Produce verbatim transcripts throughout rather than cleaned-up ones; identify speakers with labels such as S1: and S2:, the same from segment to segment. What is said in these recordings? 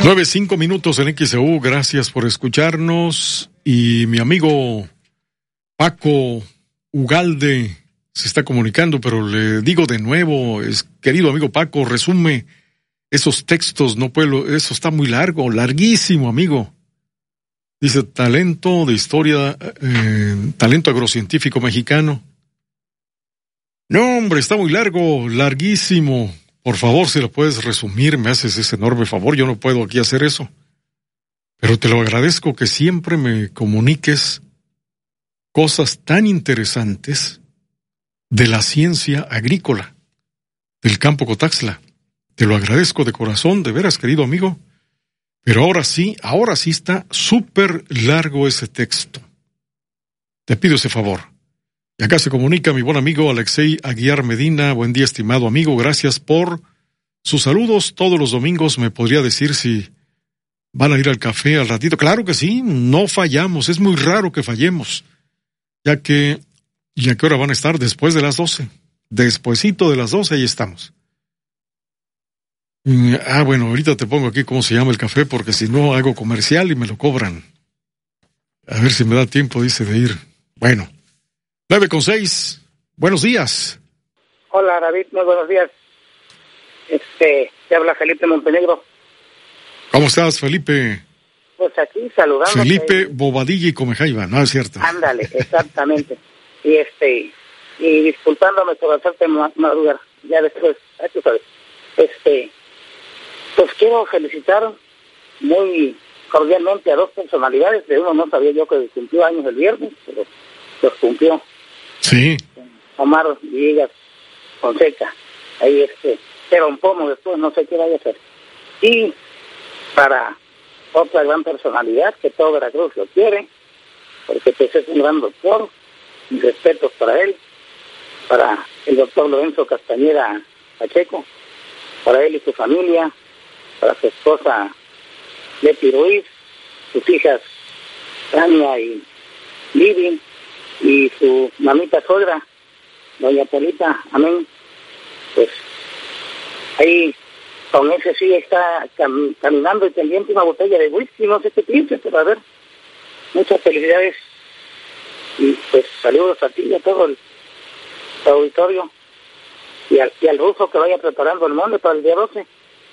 S1: Nueve, cinco minutos en X E U, gracias por escucharnos. Y mi amigo Paco Ugalde se está comunicando, pero le digo de nuevo, es, querido amigo Paco, resume esos textos, no puedo, eso está muy largo, larguísimo, amigo. Dice, talento de historia, eh, talento agrocientífico mexicano. No, hombre, está muy largo, larguísimo. Por favor, si lo puedes resumir, me haces ese enorme favor. Yo no puedo aquí hacer eso. Pero te lo agradezco que siempre me comuniques cosas tan interesantes de la ciencia agrícola, del campo Cotaxla. Te lo agradezco de corazón, de veras, querido amigo. Pero ahora sí, ahora sí está súper largo ese texto. Te pido ese favor. Y acá se comunica mi buen amigo Alexei Aguiar Medina. Buen día, estimado amigo. Gracias por sus saludos. Todos los domingos me podría decir si van a ir al café al ratito. Claro que sí, no fallamos. Es muy raro que fallemos. Ya que, ¿y a qué hora van a estar? Después de las doce. Despuesito de las doce, ahí estamos. Ah, bueno, ahorita te pongo aquí cómo se llama el café, porque si no hago comercial y me lo cobran. A ver si me da tiempo, dice, de ir. Bueno. nueve con seis. Buenos días.
S2: Hola, David. Muy buenos días. Este, te habla Felipe Montenegro.
S1: ¿Cómo estás, Felipe?
S2: Pues aquí saludando.
S1: Felipe Bobadilla y Comejaiba, ¿no es cierto?
S2: Ándale, exactamente. y este, y disculpándome por hacerte madrugar. Ya después, ah, tú sabes. Este, pues quiero felicitar muy cordialmente a dos personalidades. De uno no sabía yo que cumplió años el viernes, pero los cumplió.
S1: Sí.
S2: Omar Villegas Fonseca. Ahí este, era un pomo después, no sé qué vaya a hacer. Y para otra gran personalidad que todo Veracruz lo quiere, porque pues es un gran doctor, mis respetos para él, para el doctor Lorenzo Castañeda Pacheco, para él y su familia, para su esposa Leti Ruiz, sus hijas Tania y Livi, y su mamita suegra, doña Polita, amén. Pues ahí con ese sí está cam- caminando y pendiente una botella de whisky, no sé qué piensa, pero a ver, muchas felicidades y pues saludos a ti y a todo el auditorio y al, y al ruso que vaya preparando el mole para el día doce.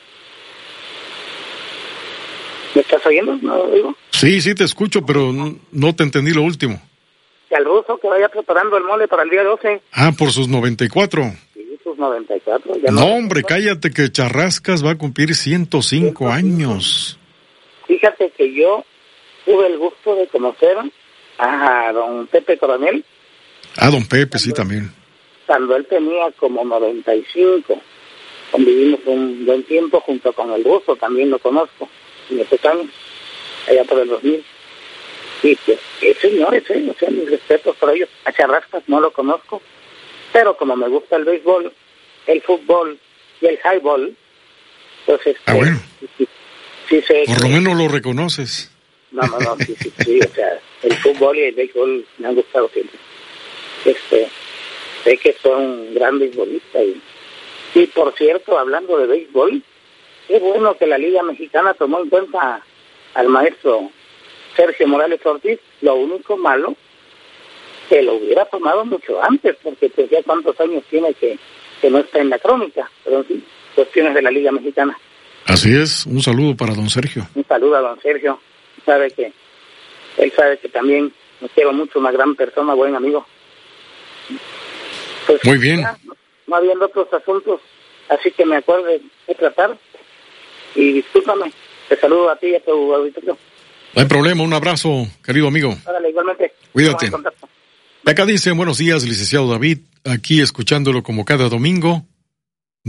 S2: ¿Me estás oyendo? ¿No lo digo?
S1: Sí, sí te escucho, pero no, no te entendí lo último.
S2: Y al ruso que vaya preparando el mole para el día doce.
S1: Ah, por sus noventa y cuatro.
S2: Sí, sus noventa y cuatro. Ya
S1: no,
S2: no,
S1: hombre, cállate que Charrascas va a cumplir ciento cinco años.
S2: Fíjate que yo tuve el gusto de conocer a don Pepe Coronel.
S1: Ah, don Pepe, sí, también.
S2: Cuando él tenía como noventa y cinco. Convivimos un buen tiempo junto con el ruso, también lo conozco. En estos años, allá por el dos mil. Y pues, eh, señores, eh, o sea, mis respetos por ellos. A Charrascas no lo conozco, pero como me gusta el béisbol, el fútbol y el highball, pues este,
S1: ah, bueno.
S2: sí, sí sé
S1: por
S2: que,
S1: lo menos lo reconoces.
S2: No, no, no, sí, sí, sí, o sea, el fútbol y el béisbol me han gustado siempre. Este, sé que son un gran beisbolista y, y por cierto, hablando de béisbol, qué bueno que la Liga Mexicana tomó en cuenta al maestro Sergio Morales Ortiz. Lo único malo, que lo hubiera tomado mucho antes, porque pues ya cuántos años tiene que, que no está en la crónica, pero en fin, cuestiones de la Liga Mexicana.
S1: Así es, un saludo para don Sergio.
S2: Un saludo a don Sergio, sabe que, él sabe que también me quiero mucho, una gran persona, buen amigo. Pues,
S1: muy bien.
S2: Ya, no, no habiendo otros asuntos, así que me acuerde de tratar, y discúlpame, te saludo a ti y a tu auditorio.
S1: No hay problema, un abrazo, querido amigo.
S2: Órale, igualmente.
S1: Cuídate. Acá dicen, buenos días, licenciado David, aquí escuchándolo como cada domingo.